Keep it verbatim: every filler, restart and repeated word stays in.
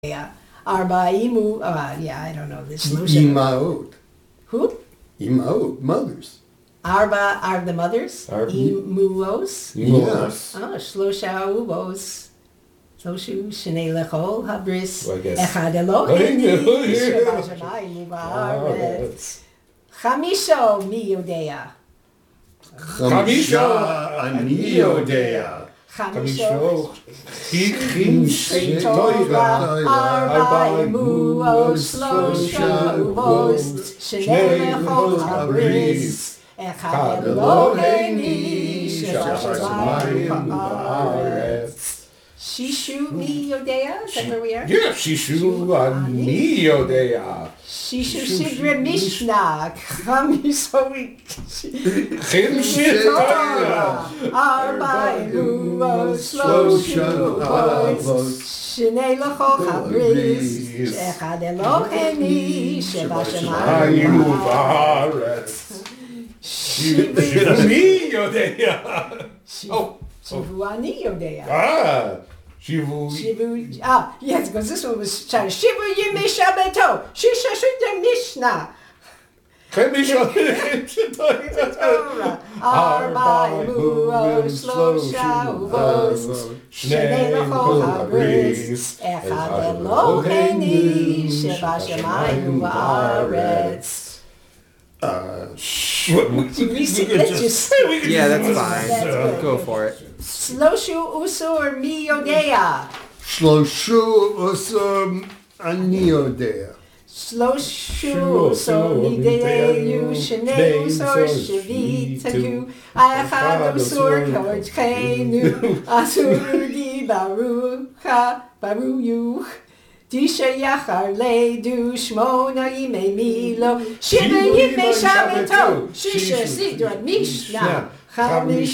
Yeah. Arba imu, uh, yeah, I don't know this. Imaot. Who? Imaot, mothers. Arba are the mothers? Arba. Imuos? Yes. Oh, shlosha uvos. Sloshu shnei lechol habris. Well, I guess. Echad Elohim. Sheba shamayim u'ba'aretz. Chamisho mi yodea. Chamisha ani yodea. Chamisho. Chichim Torah, Arba imuos, Shlosha uvos, Shnei lechol habris. Echad Eloheini, Sheba shamayim u'ba'aretz. Shishu mi yodea? Is that where we are? Yeah, Shishu ani yodea. Shishu Sidra Mishnah. Chamisho Chim Torah. Arba imuos, Shlosha uvos, Shnei lechol habris. Echad Eloheini, Sheba shamayim u'ba'aretz. Shivu mi yodea. Oh. Shivu ani yodea. Ah. Shivu. Shivu, ah, yes, because this one was trying to Shivu Yimei Shabbato, Shisha Shudda Mishnah. Torah, Arba imuos, Shlosha uvos, Shnei lechol habris, Echad Eloheini, Sheba shamayim u'ba'aretz. Uh, Let's just, Yeah, that's fine. That's good. Go for it. Sloshu usur mi yodea. Shloshu usum ani yodea. Sloshu usur mi deyu, shnei usur shevitaku, echad usur kodchenu, asur di barucha, baruyuch. Disha yachar leidu shmona yimei milo, shiva yimei shabbato, shisha sidra mishnah, chamish